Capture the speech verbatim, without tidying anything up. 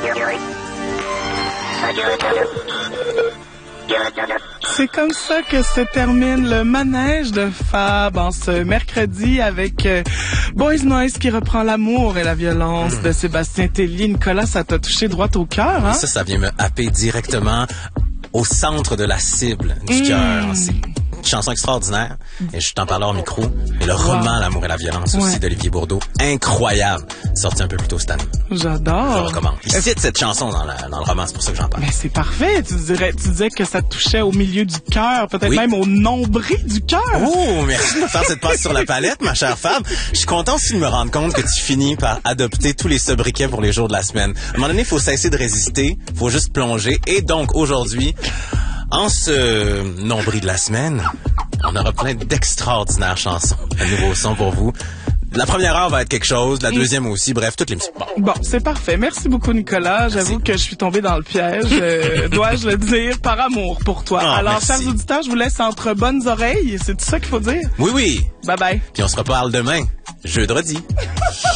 C'est comme ça que se termine le manège de Fab en ce mercredi avec euh, Boys Noise qui reprend l'amour et la violence mmh. de Sébastien Tellier. Nicolas, ça t'a touché droit au cœur, hein? Ça, ça vient me happer directement au centre de la cible du mmh. cœur. C'est une chanson extraordinaire. Et je t'en parlais au micro. Et le wow. roman L'amour et la violence ouais. aussi d'Olivier Bourdeau. Incroyable. Sorti un peu plus tôt cette année. J'adore. Je recommande. Il cite cette chanson dans, la, dans le roman, c'est pour ça que j'en parle. Mais c'est parfait. Tu dirais, tu disais que ça te touchait au milieu du cœur, peut-être oui. même au nombril du cœur. Oh, merci de me faire cette passe sur la palette, ma chère Fab. Je suis content aussi de me rendre compte que tu finis par adopter tous les sobriquets pour les jours de la semaine. À un moment donné, il faut cesser de résister. Il faut juste plonger. Et donc, aujourd'hui, en ce nombril de la semaine, on aura plein d'extraordinaires chansons. Un nouveau son pour vous. La première heure va être quelque chose, la deuxième aussi, bref, toutes les musiques. Bon, bon c'est parfait. Merci beaucoup, Nicolas. J'avoue merci. que je suis tombée dans le piège, euh, dois-je le dire, par amour pour toi. Oh, alors, merci. Chers auditeurs, je vous laisse entre bonnes oreilles. C'est tout ça qu'il faut dire? Oui, oui. Bye bye. Puis on se reparle demain, jeudi.